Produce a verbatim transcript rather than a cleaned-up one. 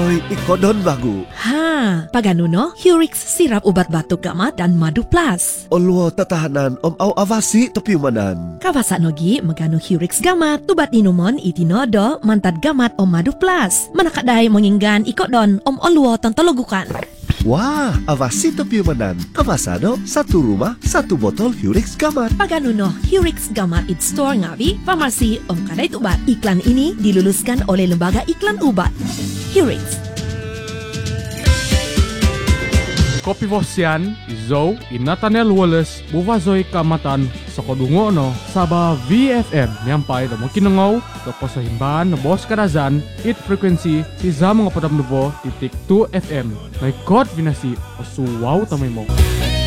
Boy ikodon bagu. Ha, paganuno, Hurix sirap obat batuk gamat dan madu plus. Oluo tatahanan om au avasi topiumanan. Kawasa nogi meganu Hurix gamat, tubat inumon itinodo mantad gamat om madu plus. Manakadai menginggan ikodon om oluo tontologukan. Wah, avasi topiumanan. Kawasano, satu rumah, satu botol Hurix gamat. Paganuno, Hurix gamat it store ngawi, farmasi om kadai tubat. Iklan ini diluluskan oleh Lembaga Iklan Obat. Hurix. Kopi Vosian, Izo, Nathaniel Wallace, Buvazoi Kamatan, Sokodungo no, Saba V F M, Nyampai na Mokinangaw, Tapos sa himbahan na Bos Karazan, It Frequency, Siza mga padam nubo, Titik two F M, May God Vinasi, Osuwaw tamay mo.